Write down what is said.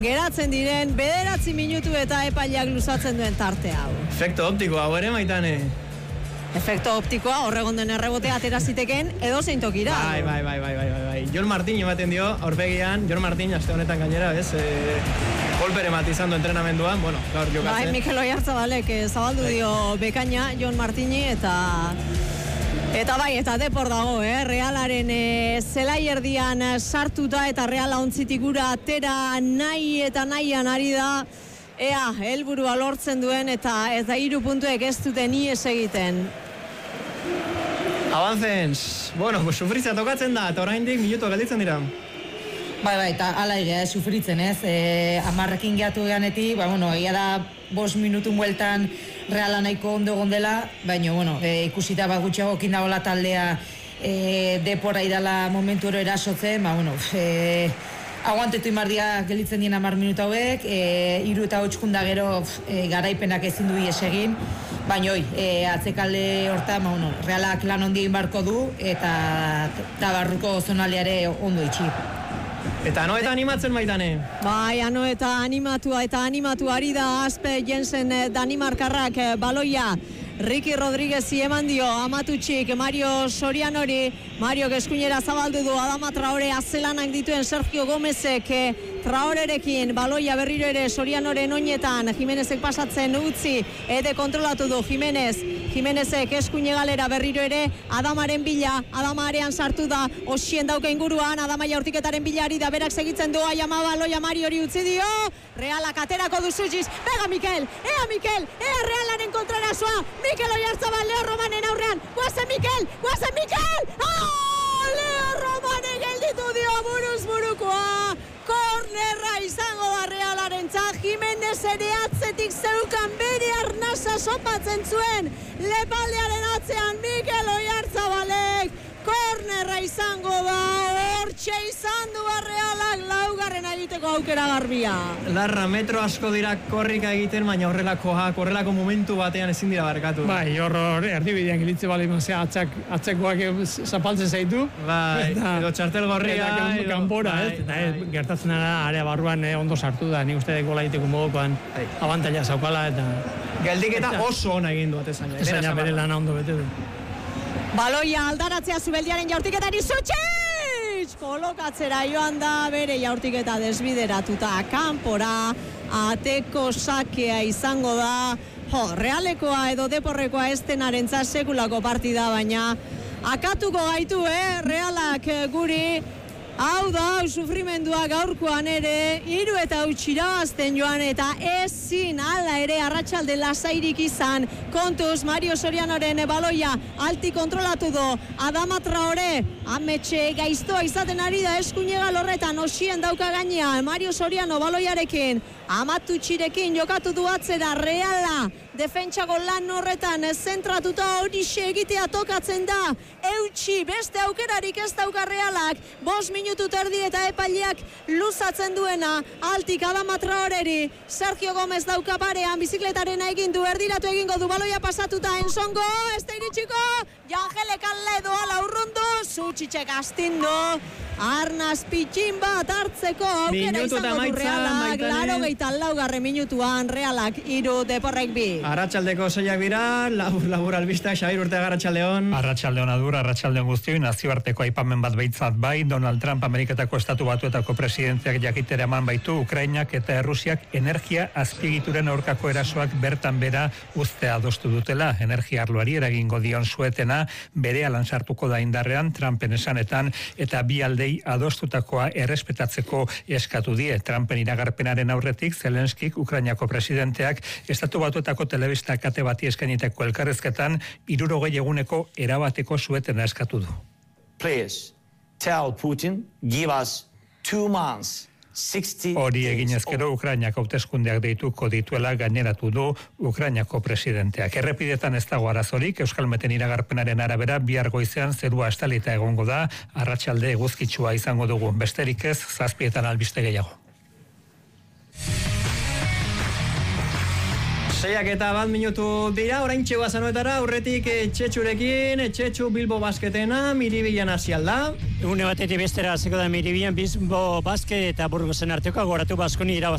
Geratzen diren 9 minutu eta epaileak luzatzen duen tarte hau. Efekto optiko hau ere, Maitane. Efekto optikoa horregonden errebotea ateraziteken edo zein tokira. Bai. Jon Martin ematen dio, aurpegian, Jon Martin aste honetan gainera, ez? Kolpere matizando entrenamenduan, bueno, gaur jokatzen. Bai, Mikel Oiartzabalek zabaldu dio bekaina Jon Martini eta bai, eta depor dago, Realaren zelai erdian sartuta eta Reala ontzitik gura atera nahian ari da. Ea, helburua lortzen duen eta 3 puntuek ez duten ies egiten. Avancens, bueno, sufritza tokatzen da, eta oraindik minutu galditzen dira. Bai, eta ala ere, sufritzen, ez? 10ekin gehatu ganetik, ia da 5 minutu bueltan Reala nahiko ondo gondela, baina, ikusita gutxiago kindagola taldea depora idala momentu ero erasotzen, aguantetu imardia gelitzen dien 10 minutu hauek, 3 eta 8 da gero garaipenak ezin du ies egin, baina atzekalde hortan, Realak lan ondi egin barko du, eta barruko zonaldeare ondo itxi. Eta Anoeta animatzen, Maitane? Bai, Anoeta animatu ari da Aspe Jensen Danimarkarrak baloia. Ricky Rodríguezi eman dio, Amatutxik, Mario Sorianori, Mario eskuinera zabaldu du, Adama Traore azelanak dituen Sergio Gomezek Traorerekin, baloia berriro ere Sorianoren oinetan, Jimenezek pasatzen utzi, ede kontrolatu du Jimenezek eskuine galera berriro ere, Adamaren bila, Adama arean sartu da, Osien dauka inguruan, Adama jaurtiketaren bilari da, berak segitzen du, Aiama baloia Mariori utzi dio, Realak aterako du Zuziz, ea Mikel, ea Realaren kontrarazoa, Mikel Oiartzabal, Leo Romanen aurrean, guazen Mikel! Leo Romane gelditu dio buruz burukoa, kornerra izango da Realarentzat, Jimenez ere atzetik zeukan bere arnasa sopatzen zuen, lepaldearen atzean Mikel Oiartzabalek, kornerra izango da, hortxe izan du Realak laugarren egiteko aukera garbia. Larra, metro asko dira korrika egiten, baina horrelako momentu batean ezin dira barkatu. Bai, hor erdibidean gilitze bali mazea atzekoak zapaltzen zaitu. Bai, edo txartel gorria. Kanpora, ez? Gertatzen area barruan ondo sartu da, ni uste gola egiteko modukoan abantaila zaukala eta... Geldiketa oso ona egin du atezaina. Atezaina bere lana ondo bete du. Baloia aldaratzea Zubeldiaren jaurtiketari Zuzic! Kolokatzera joan da bere jaurtiketa desbideratuta kanpora, ateko sakea izango da, Realekoa edo Deporrekoa estenarentzat sekulako partida, baina akatuko gaitu, Realak guri, hau da, sufrimendua gaurkoan ere, 3 eta 8 irabazten joan eta ezin hala ere arratsalde lasairik izan. Kontuz, Mario Sorianoren baloia alti kontrolatu du, Adama Traore, ametxe gaiztoa izaten ari da eskuinegal horretan, Osien dauka gainean, Mario Soriano baloiarekin, Amatutxirekin jokatu du atzera, Reala, defentsako lan horretan zentratuta horixe egitea tokatzen da, eutxi, beste aukerarik ez dauka Realak, 5 minutu terdi eta epaileak luzatzen duena, altik Adama Traoreri, Sergio Gomez dauka parean, bizikletaren egin du, erdiratu egingo du, baloia pasatuta, Ensongo, ez da iritsiko, Jangele Kalledo ala urrundu, Zuzitzek astindu, Arnaz pitxin bat hartzeko aukera izango du Realak, 84. minutuan Realak 3, Deporrek 2. Arratsaldeko 6 dira, labur albistak, Xabir Urteaga, arratsaldeon. Arratsaldeon adur, arratsaldeon guztioi, nazioarteko aipamen bat behitzat bai, Donald Trump Ameriketako Estatu Batuetako presidenteak jakitere eman baitu, Ukrainak eta Errusiak energia azpiegituren aurkako erasoak bertan bera uztea adostu dutela. Energia arloari eragingo dion suetena berehala sartuko da indarrean Trumpen esanetan, eta bi aldei adostutakoa errespetatzeko eskatu die. Trumpen iragarpenaren aurretik Zelenskik, Ukrainako presidenteak, Estatu Batuetako telebista kate bati eskainiteko elkarrezketan 60 eguneko erabateko suetena eskatu du. Please tell Putin, give us 2 months. Hori eginezkero Ukrainak hauteskundeak deituko dituela gaineratu du Ukrainako presidenteak. Errepidetan ez dago arazorik, Euskalmeten iragarpenaren arabera bihar goizean zerua estalita egongo da, arratsalde eguzkitsua izango dugu. Besterik ez, 7 albiste gehiago. 6:01 minutu dira, orain txegoa zanoetara, aurretik Txetxurekin, Txetxu Bilbo basketena, Miribilan hasi alda. Une batetik bestera hasiko da Miribilan Bilbo basket eta Burgosen arteko, gogoratu Baskoni